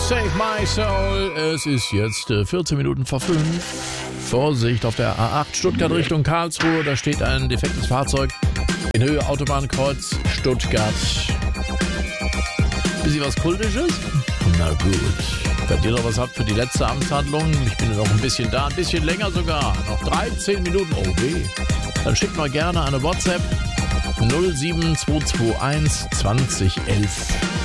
Save My Soul. Es ist jetzt 14 Minuten vor 5. Vorsicht auf der A8 Stuttgart Richtung Karlsruhe. Da steht ein defektes Fahrzeug in Höhe Autobahnkreuz Stuttgart. Bisschen was Kultisches? Na gut. Wenn ihr noch was habt für die letzte Amtshandlung, ich bin noch ein bisschen da, ein bisschen länger sogar. Noch 13 Minuten. Oh weh. Dann schickt mal gerne eine WhatsApp 07221 2011.